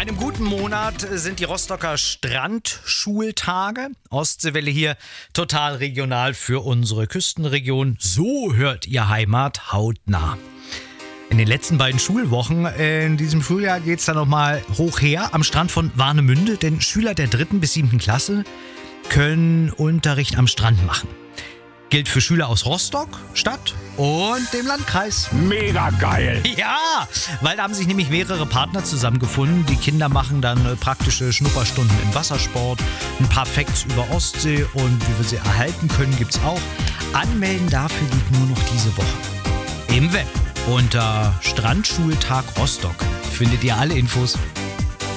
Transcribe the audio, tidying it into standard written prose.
einem guten Monat sind die Rostocker Strandschultage. Ostseewelle hier total regional für unsere Küstenregion. So hört ihr Heimat hautnah. In den letzten beiden Schulwochen in diesem Schuljahr geht es dann nochmal hoch her am Strand von Warnemünde, denn Schüler der 3. bis 7. Klasse können Unterricht am Strand machen. Gilt für Schüler aus Rostock, Stadt und dem Landkreis. Mega geil! Ja, weil da haben sich nämlich mehrere Partner zusammengefunden. Die Kinder machen dann praktische Schnupperstunden im Wassersport, ein paar Facts über Ostsee und wie wir sie erhalten können, gibt's auch. Anmelden dafür geht nur noch diese Woche. Im Web unter Strandschultag Rostock findet ihr alle Infos.